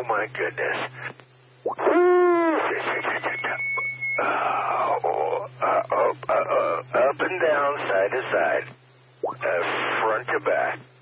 my goodness. Up and down, side to side, front to back.